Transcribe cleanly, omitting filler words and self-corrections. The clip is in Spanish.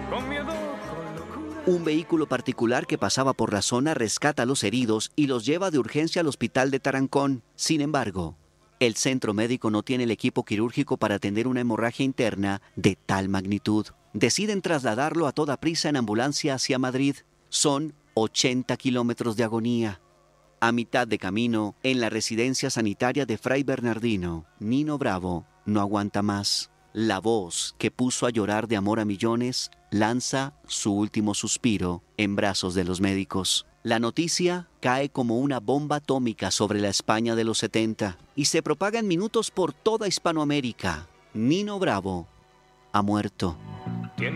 Un vehículo particular que pasaba por la zona rescata a los heridos y los lleva de urgencia al hospital de Tarancón. Sin embargo, el centro médico no tiene el equipo quirúrgico para atender una hemorragia interna de tal magnitud. Deciden trasladarlo a toda prisa en ambulancia hacia Madrid. Son 80 kilómetros de agonía. A mitad de camino, en la residencia sanitaria de Fray Bernardino, Nino Bravo no aguanta más. La voz que puso a llorar de amor a millones lanza su último suspiro en brazos de los médicos. La noticia cae como una bomba atómica sobre la España de los 70 y se propaga en minutos por toda Hispanoamérica. Nino Bravo ha muerto.